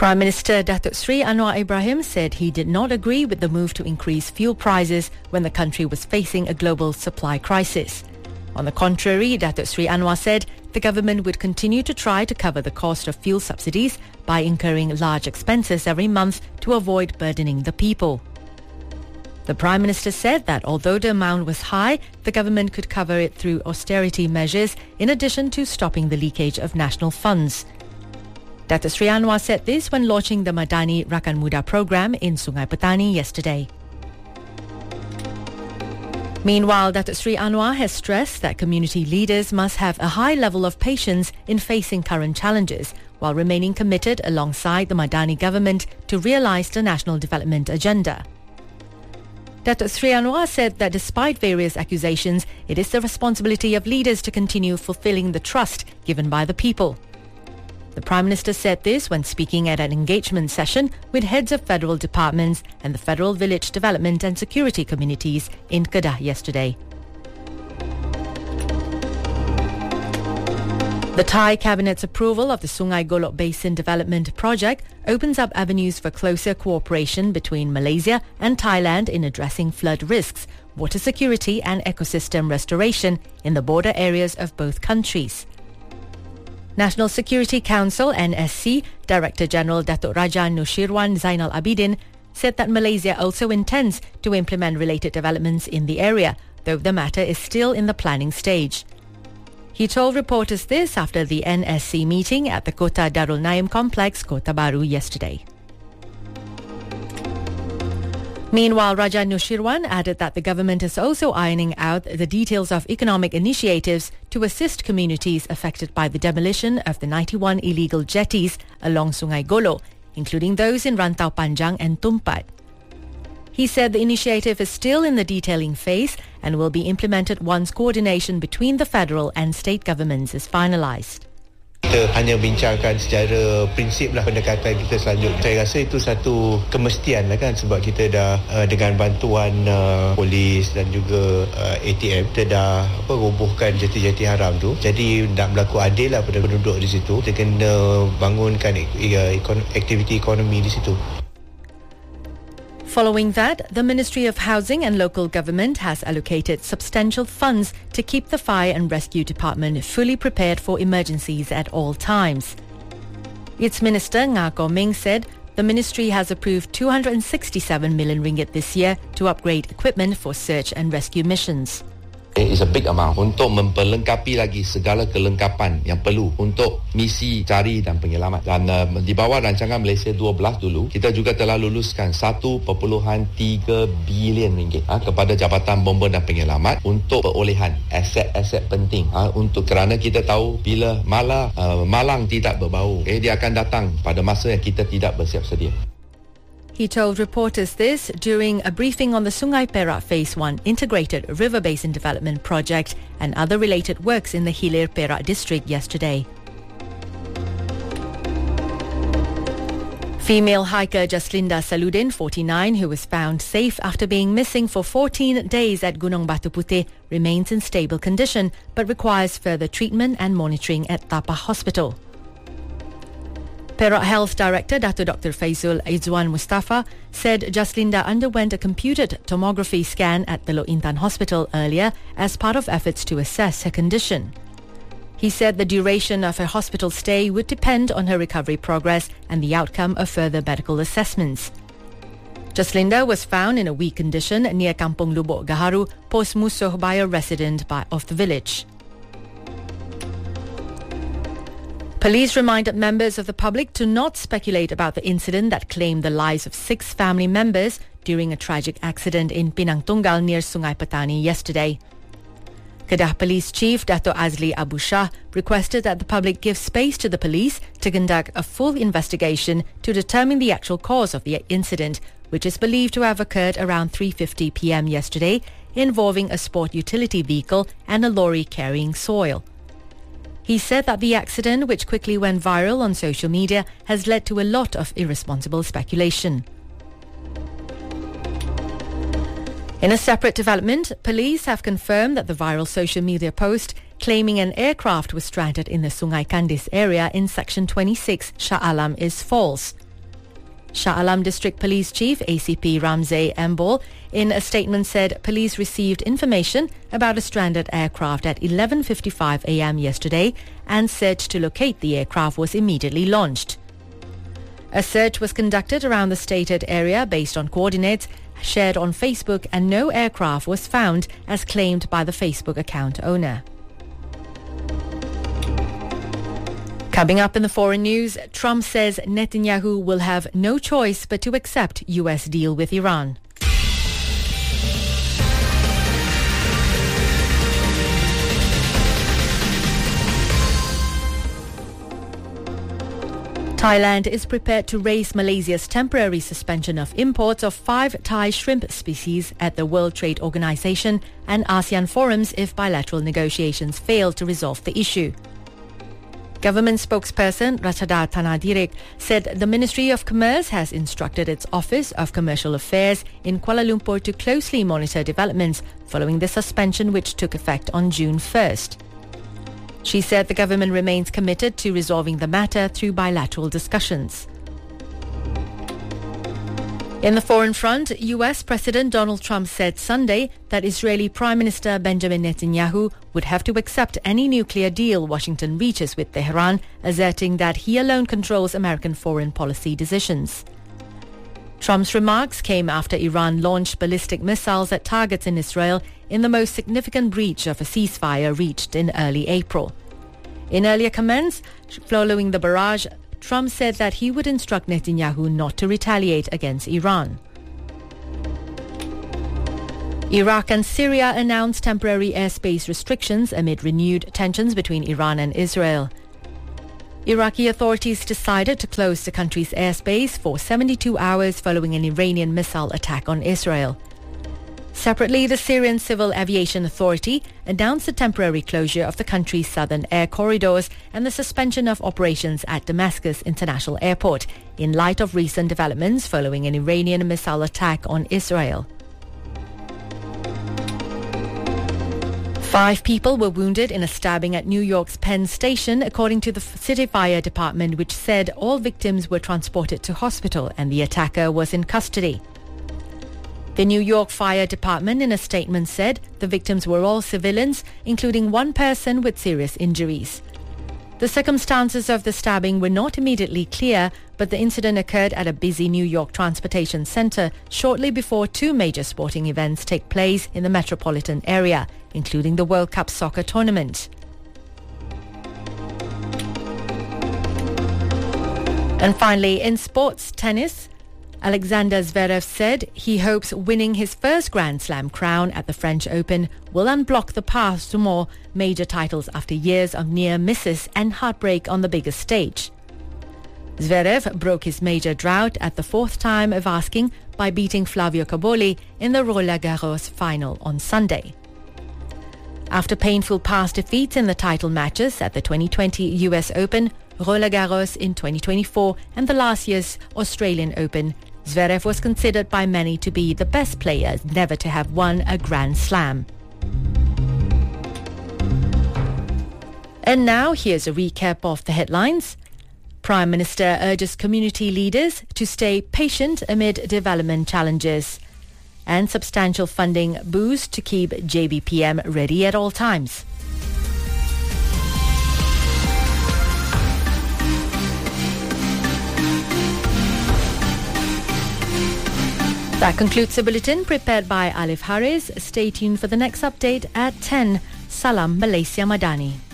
Prime Minister Datuk Sri Anwar Ibrahim said he did not agree with the move to increase fuel prices when the country was facing a global supply crisis. On the contrary, Datuk Sri Anwar said the government would continue to try to cover the cost of fuel subsidies by incurring large expenses every month to avoid burdening the people. The Prime Minister said that although the amount was high, the government could cover it through austerity measures in addition to stopping the leakage of national funds. Datuk Sri Anwar said this when launching the Madani Rakan Muda program in Sungai Petani yesterday. Meanwhile, Datuk Sri Anwar has stressed that community leaders must have a high level of patience in facing current challenges while remaining committed alongside the Madani government to realise the national development agenda. Datuk Sri Anwar said that despite various accusations, it is the responsibility of leaders to continue fulfilling the trust given by the people. The Prime Minister said this when speaking at an engagement session with heads of federal departments and the Federal Village Development and Security Communities in Kedah yesterday. The Thai Cabinet's approval of the Sungai Golok Basin Development Project opens up avenues for closer cooperation between Malaysia and Thailand in addressing flood risks, water security and ecosystem restoration in the border areas of both countries. National Security Council NSC Director General Datuk Raja Nushirwan Zainal Abidin said that Malaysia also intends to implement related developments in the area, though the matter is still in the planning stage. He told reporters this after the NSC meeting at the Kota Darul Naim complex, Kota Baru, yesterday. Meanwhile, Raja Nushirwan added that the government is also ironing out the details of economic initiatives to assist communities affected by the demolition of the 91 illegal jetties along Sungai Golok, including those in Rantau Panjang and Tumpat. He said the initiative is still in the detailing phase and will be implemented once coordination between the federal and state governments is finalised. Kita hanya bincangkan secara prinsip lah pendekatan kita selanjutnya. Saya rasa itu satu kemestian lah kan, sebab kita dah dengan bantuan polis dan juga ATM kita dah robohkan jeti-jeti haram tu. Jadi nak berlaku adil lah pada penduduk di situ. Kita kena bangunkan aktiviti ekonomi di situ. Following that, the Ministry of Housing and Local Government has allocated substantial funds to keep the Fire and Rescue Department fully prepared for emergencies at all times. Its Minister, Nga Kok Ming, said the ministry has approved 267 million ringgit this year to upgrade equipment for search and rescue missions. It is a big amount untuk memperlengkapi lagi segala kelengkapan yang perlu untuk misi cari dan penyelamat. Dan di bawah rancangan Malaysia 12 dulu, kita juga telah luluskan 1.3 bilion ringgit kepada Jabatan Bomba dan Penyelamat untuk perolehan aset-aset penting. Untuk kerana kita tahu bila malang tidak berbau, dia akan datang pada masa yang kita tidak bersiap sedia. He told reporters this during a briefing on the Sungai Perak Phase 1 Integrated River Basin Development Project and other related works in the Hilir Perak district yesterday. Female hiker Jaslinda Saludin, 49, who was found safe after being missing for 14 days at Gunung Batu Putih, remains in stable condition but requires further treatment and monitoring at Tapa Hospital. Perak Health Director Dr. Faizul Izwan Mustafa said Jaslinda underwent a computed tomography scan at the Teluk Intan Hospital earlier as part of efforts to assess her condition. He said the duration of her hospital stay would depend on her recovery progress and the outcome of further medical assessments. Jaslinda was found in a weak condition near Kampung Lubuk Gaharu, Pos Musuh, by a resident of the village. Police reminded members of the public to not speculate about the incident that claimed the lives of 6 family members during a tragic accident in Pinang Tunggal near Sungai Petani yesterday. Kedah Police Chief Dato' Azli Abu Shah requested that the public give space to the police to conduct a full investigation to determine the actual cause of the incident, which is believed to have occurred around 3:50 p.m. yesterday, involving a sport utility vehicle and a lorry carrying soil. He said that the accident, which quickly went viral on social media, has led to a lot of irresponsible speculation. In a separate development, police have confirmed that the viral social media post claiming an aircraft was stranded in the Sungai Kandis area in Section 26 Shah Alam is false. Shah Alam District Police Chief ACP Ramzay Embol in a statement said police received information about a stranded aircraft at 11:55 a.m. yesterday and search to locate the aircraft was immediately launched. A search was conducted around the stated area based on coordinates shared on Facebook and no aircraft was found as claimed by the Facebook account owner. Coming up in the foreign news, Trump says Netanyahu will have no choice but to accept U.S. deal with Iran. Thailand is prepared to raise Malaysia's temporary suspension of imports of 5 Thai shrimp species at the World Trade Organization and ASEAN forums if bilateral negotiations fail to resolve the issue. Government spokesperson Ratchada Tanadirek said the Ministry of Commerce has instructed its Office of Commercial Affairs in Kuala Lumpur to closely monitor developments following the suspension which took effect on June 1st. She said the government remains committed to resolving the matter through bilateral discussions. In the foreign front, US President Donald Trump said Sunday that Israeli Prime Minister Benjamin Netanyahu would have to accept any nuclear deal Washington reaches with Tehran, asserting that he alone controls American foreign policy decisions. Trump's remarks came after Iran launched ballistic missiles at targets in Israel in the most significant breach of a ceasefire reached in early April. In earlier comments following the barrage, Trump said that he would instruct Netanyahu not to retaliate against Iran. Iraq and Syria announced temporary airspace restrictions amid renewed tensions between Iran and Israel. Iraqi authorities decided to close the country's airspace for 72 hours following an Iranian missile attack on Israel. Separately, the Syrian Civil Aviation Authority announced the temporary closure of the country's southern air corridors and the suspension of operations at Damascus International Airport in light of recent developments following an Iranian missile attack on Israel. 5 people were wounded in a stabbing at New York's Penn Station, according to the City Fire Department, which said all victims were transported to hospital and the attacker was in custody. The New York Fire Department in a statement said the victims were all civilians, including one person with serious injuries. The circumstances of the stabbing were not immediately clear, but the incident occurred at a busy New York transportation center shortly before 2 major sporting events take place in the metropolitan area, including the World Cup soccer tournament. And finally, in sports tennis, Alexander Zverev said he hopes winning his first Grand Slam crown at the French Open will unblock the path to more major titles after years of near misses and heartbreak on the biggest stage. Zverev broke his major drought at the 4th time of asking by beating Flavio Cobolli in the Roland Garros final on Sunday. After painful past defeats in the title matches at the 2020 US Open, Roland Garros in 2024 and the last year's Australian Open, Zverev was considered by many to be the best player never to have won a Grand Slam. And now here's a recap of the headlines. Prime Minister urges community leaders to stay patient amid development challenges. And substantial funding boost to keep JBPM ready at all times. That concludes the bulletin prepared by Alif Haris. Stay tuned for the next update at 10. Salam Malaysia Madani.